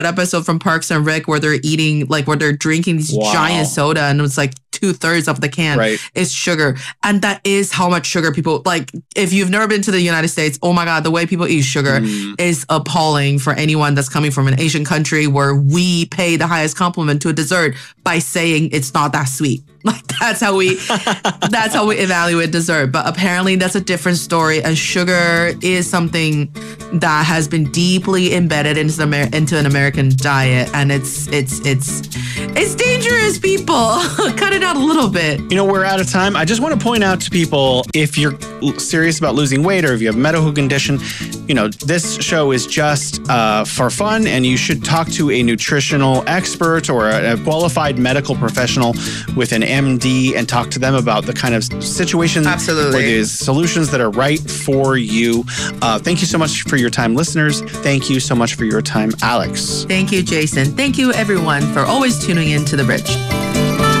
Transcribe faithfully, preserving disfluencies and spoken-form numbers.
episode from Parks and Rec where they're eating, like where they're drinking these Wow. giant soda and it's like two thirds of the can Right. is sugar. And that is how much sugar people, like if you've never been to the United States, oh my God, the way people eat sugar Mm. is appalling for anyone that's coming from an Asian country where we pay the highest compliment to a dessert by saying it's not that sweet. Like that's how we that's how we evaluate dessert. But apparently that's a different story. And sugar is something that has been deeply embedded into the Amer- into an American diet, and it's it's it's it's dangerous. People, cut it out a little bit. You know, we're out of time. I just want to point out to people, if you're l- serious about losing weight or if you have a medical condition, you know, this show is just uh, for fun, and you should talk to a nutritional expert or a, a qualified medical professional with an M D and talk to them about the kind of situation Absolutely. or the solutions that are right for you. Uh, thank you so much for your time, listeners. Thank you so much for your time, Alex. Thank you, Jason. Thank you, everyone, for always tuning in to The Bridge.